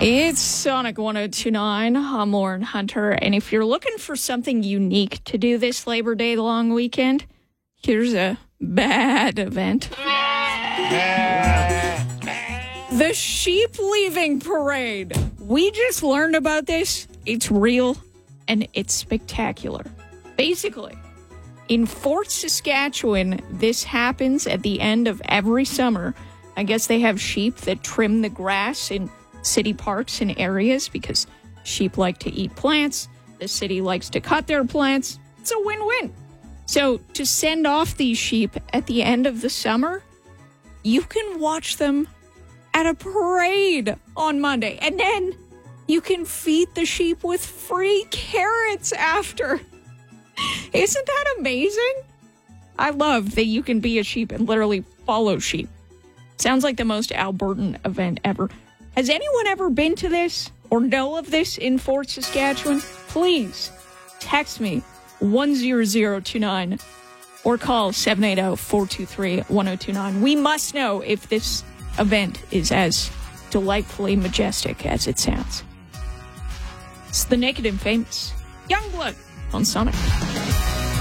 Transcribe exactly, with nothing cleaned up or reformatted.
It's Sonic one oh two point nine. I'm Lauren Hunter, and if you're looking for something unique to do this Labor Day long weekend, here's a bad event. The Sheep Leaving Parade. We just learned about this. It's real, and it's spectacular. Basically, in Fort Saskatchewan, this happens at the end of every summer. I guess they have sheep that trim the grass in city parks and areas because sheep like to eat plants. The city likes to cut their plants. It's a win-win. So to send off these sheep at the end of the summer, you can watch them at a parade on Monday. And then you can feed the sheep with free carrots after. Isn't that amazing? I love that you can be a sheep and literally follow sheep. Sounds like the most Albertan event ever. Has anyone ever been to this or know of this in Fort Saskatchewan? Please text me one zero zero two nine or call seven eight zero, four two three, one zero two nine. We must know if this event is as delightfully majestic as it sounds. It's the Naked and Famous Youngblood on Sonic.